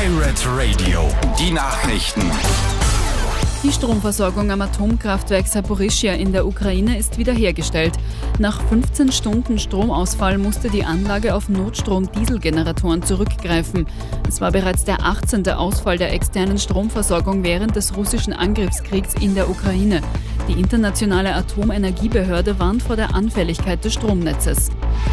Pirate Radio, die Nachrichten. Die Stromversorgung am Atomkraftwerk Saporischschja in der Ukraine ist wiederhergestellt. Nach 15 Stunden Stromausfall musste die Anlage auf Notstrom-Dieselgeneratoren zurückgreifen. Es war bereits der 18. Ausfall der externen Stromversorgung während des russischen Angriffskriegs in der Ukraine. Die internationale Atomenergiebehörde warnt vor der Anfälligkeit des Stromnetzes.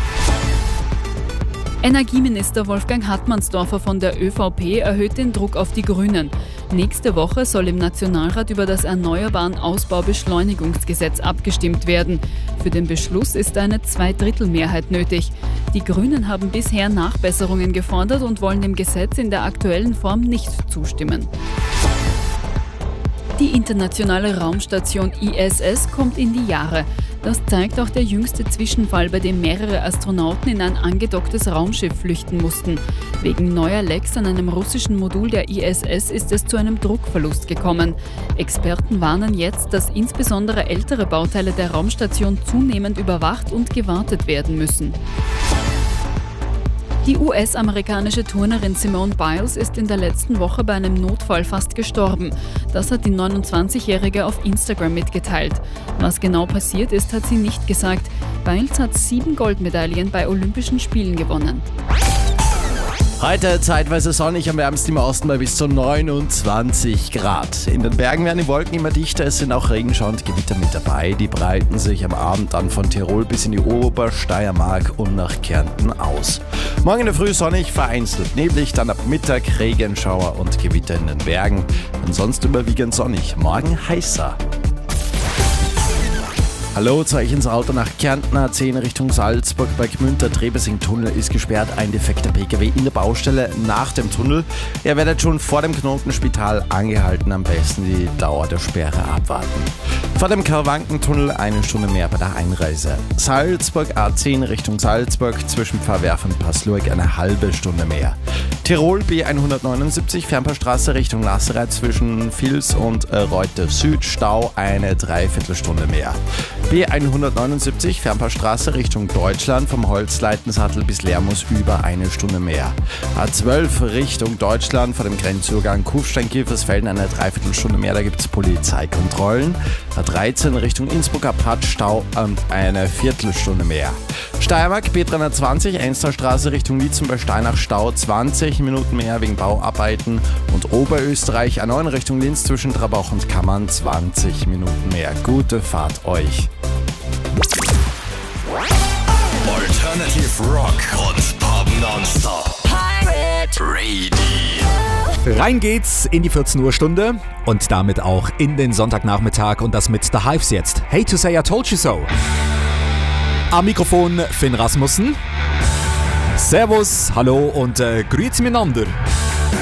Energieminister Wolfgang Hartmannsdorfer von der ÖVP erhöht den Druck auf die Grünen. Nächste Woche soll im Nationalrat über das Erneuerbaren Ausbaubeschleunigungsgesetz abgestimmt werden. Für den Beschluss ist eine Zweidrittelmehrheit nötig. Die Grünen haben bisher Nachbesserungen gefordert und wollen dem Gesetz in der aktuellen Form nicht zustimmen. Die internationale Raumstation ISS kommt in die Jahre. Das zeigt auch der jüngste Zwischenfall, bei dem mehrere Astronauten in ein angedocktes Raumschiff flüchten mussten. Wegen neuer Lecks an einem russischen Modul der ISS ist es zu einem Druckverlust gekommen. Experten warnen jetzt, dass insbesondere ältere Bauteile der Raumstation zunehmend überwacht und gewartet werden müssen. Die US-amerikanische Turnerin Simone Biles ist in der letzten Woche bei einem Notfall fast gestorben. Das hat die 29-Jährige auf Instagram mitgeteilt. Was genau passiert ist, hat sie nicht gesagt. Biles hat 7 Goldmedaillen bei Olympischen Spielen gewonnen. Heute zeitweise sonnig, am wärmsten im Osten bei bis zu 29 Grad. In den Bergen werden die Wolken immer dichter, es sind auch Regenschauer und Gewitter mit dabei. Die breiten sich am Abend dann von Tirol bis in die Obersteiermark und nach Kärnten aus. Morgen in der Früh sonnig, vereinzelt neblig, dann ab Mittag Regenschauer und Gewitter in den Bergen. Ansonsten überwiegend sonnig, morgen heißer. Hallo, zu euch ins Auto nach Kärnten, A10 Richtung Salzburg bei Gmünd. Der Trebesing-Tunnel ist gesperrt, ein defekter PKW in der Baustelle nach dem Tunnel. Ihr werdet schon vor dem Knotenspital angehalten, am besten die Dauer der Sperre abwarten. Vor dem Karawankentunnel 1 Stunde mehr bei der Einreise. Salzburg A10 Richtung Salzburg, zwischen Pfarrwerf und Passlurg eine halbe Stunde mehr. Tirol B179 Fernpaarstraße Richtung Nassereit zwischen Vils und Reuter Süd, Stau eine Dreiviertelstunde mehr. B179 Fernpaarstraße Richtung Deutschland vom Holzleitensattel bis Lermus über eine Stunde mehr. A12 Richtung Deutschland vor dem Grenzübergang Kufstein-Kiefersfelden eine Dreiviertelstunde mehr, da gibt es Polizeikontrollen. A13 Richtung Innsbruck-Apatsch, Stau und eine Viertelstunde mehr. Steiermark B320 Ensterstraße Richtung Lietzen bei Steinach, Stau 20 Minuten mehr wegen Bauarbeiten. Und Oberösterreich A9 Richtung Linz zwischen Trabauch und Kammern 20 Minuten mehr. Gute Fahrt euch. Alternative Rock und Pop nonstop. Pirate Radio. Rein geht's in die 14 Uhr Stunde und damit auch in den Sonntagnachmittag und das mit The Hives jetzt. Hate to say I told you so. Am Mikrofon Finn Rasmussen. Servus, hallo und grüezi miteinander.